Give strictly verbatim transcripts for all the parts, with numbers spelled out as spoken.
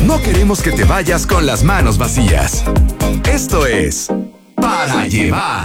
no queremos que te vayas con las manos vacías. Esto es Para Llevar.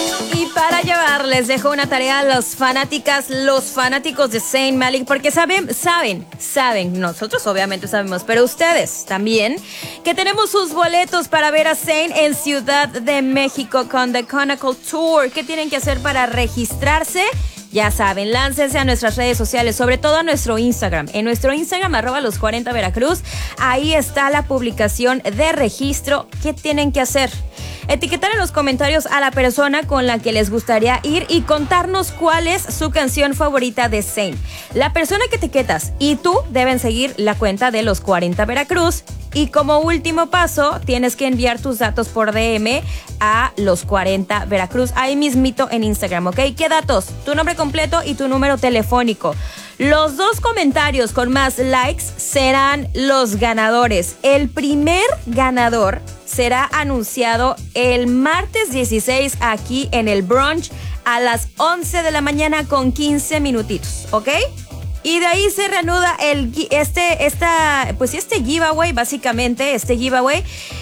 Y para llevar les dejo una tarea a los fanáticas, los fanáticos de Zayn Malik, porque saben, saben, saben, nosotros obviamente sabemos, pero ustedes también, que tenemos sus boletos para ver a Zayn en Ciudad de México con The Chronicle Tour. ¿Qué tienen que hacer para registrarse? Ya saben, láncense a nuestras redes sociales, sobre todo a nuestro Instagram. En nuestro Instagram, arroba los cuarenta Veracruz, ahí está la publicación de registro. ¿Qué tienen que hacer? Etiquetar en los comentarios a la persona con la que les gustaría ir y contarnos cuál es su canción favorita de Zayn. La persona que etiquetas y tú deben seguir la cuenta de los cuarenta Veracruz. Y como último paso, tienes que enviar tus datos por D M a los cuarenta Veracruz, ahí mismito en Instagram, ¿ok? ¿Qué datos? Tu nombre completo y tu número telefónico. Los dos comentarios con más likes serán los ganadores. El primer ganador será anunciado el martes dieciséis aquí en el brunch a las once de la mañana con quince minutitos, ¿ok? Y de ahí se reanuda el este esta pues este giveaway, básicamente este giveaway,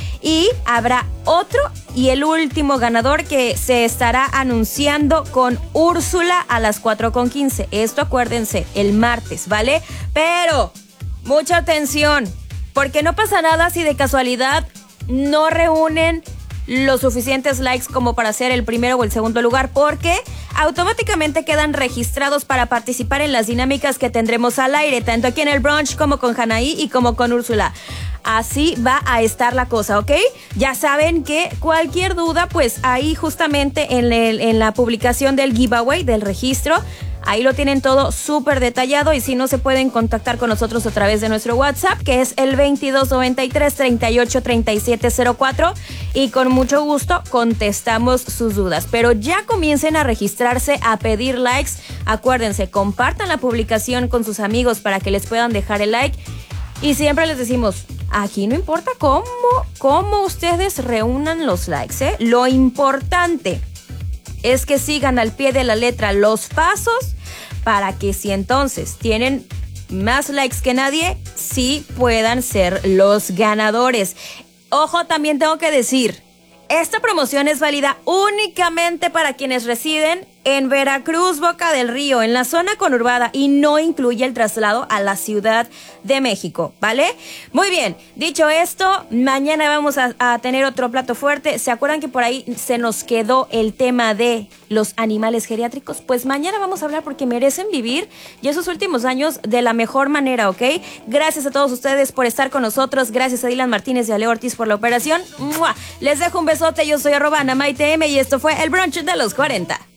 y habrá otro y el último ganador que se estará anunciando con Úrsula a las cuatro con quince. Esto acuérdense, el martes, ¿vale? Pero mucha atención, porque no pasa nada si de casualidad no reúnen los suficientes likes como para ser el primero o el segundo lugar, porque automáticamente quedan registrados para participar en las dinámicas que tendremos al aire, tanto aquí en el brunch como con Janaí y como con Úrsula. Así va a estar la cosa, ¿ok? Ya saben que cualquier duda, pues ahí justamente en, el, en la publicación del giveaway, del registro, ahí lo tienen todo súper detallado, y si no, se pueden contactar con nosotros a través de nuestro WhatsApp, que es el veintidós noventa y tres, treinta y ocho, treinta y siete cero cuatro, y con mucho gusto contestamos sus dudas. Pero ya comiencen a registrarse, a pedir likes. Acuérdense, compartan la publicación con sus amigos para que les puedan dejar el like. Y siempre les decimos, aquí no importa cómo, cómo ustedes reúnan los likes, ¿eh? Lo importante es que sigan al pie de la letra los pasos para que, si entonces tienen más likes que nadie, sí puedan ser los ganadores. Ojo, también tengo que decir, esta promoción es válida únicamente para quienes residen en Veracruz, Boca del Río, en la zona conurbada, y no incluye el traslado a la Ciudad de México, ¿vale? Muy bien, dicho esto, mañana vamos a, a tener otro plato fuerte. ¿Se acuerdan que por ahí se nos quedó el tema de los animales geriátricos? Pues mañana vamos a hablar, porque merecen vivir y esos últimos años de la mejor manera, ¿ok? Gracias a todos ustedes por estar con nosotros. Gracias a Dylan Martínez y a Leo Ortiz por la operación. ¡Mua! Les dejo un besote. Yo soy arroba Ana Maite M y esto fue el brunch de los cuarenta.